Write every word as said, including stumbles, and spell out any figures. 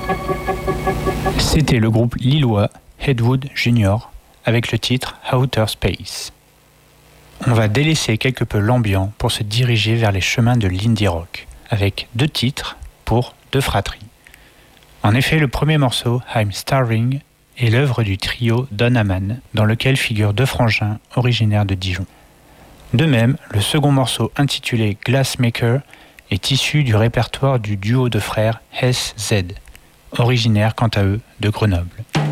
C'était le groupe lillois Headwood Junior avec le titre Outer Space. On va délaisser quelque peu l'ambiant pour se diriger vers les chemins de l'indie rock, avec deux titres pour deux fratries. En effet, le premier morceau, I'm Starving, est l'œuvre du trio Don Hamann, dans lequel figurent deux frangins originaires de Dijon. De même, le second morceau, intitulé Glassmaker, est issu du répertoire du duo de frères S Z, originaires quant à eux de Grenoble.